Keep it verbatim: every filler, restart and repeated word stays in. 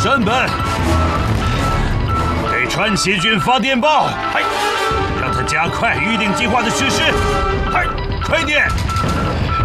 山本，给川崎郡发电报，嗨，让他加快预定计划的实施，嗨，快点！